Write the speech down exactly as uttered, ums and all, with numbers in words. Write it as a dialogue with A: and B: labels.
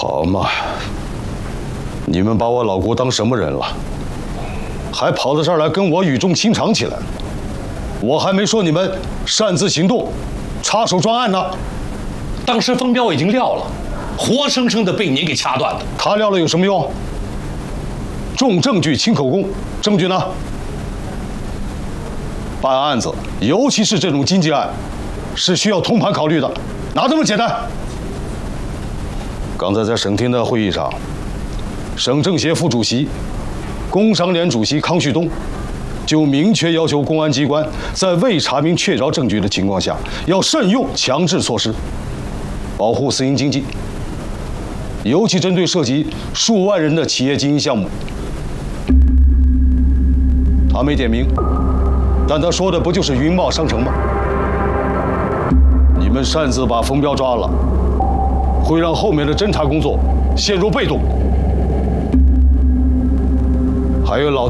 A: 好嘛，你们把我老姑当什么人了？还跑到这儿来跟我语重心长起来？我还没说你们擅自行动、插手专案呢。
B: 当时风标已经撂了，活生生的被您给掐断的。
A: 他撂了有什么用？重证据轻口供，证据呢？办案子，尤其是这种经济案，是需要通盘考虑的，哪这么简单？刚才在省厅的会议上，省政协副主席、工商联主席康旭东就明确要求公安机关在未查明确凿证据的情况下，要慎用强制措施，保护私营经济，尤其针对涉及数万人的企业经营项目。他没点名，但他说的不就是云茂商城吗？你们擅自把冯彪抓了，会让后面的侦查工作陷入被动。还有老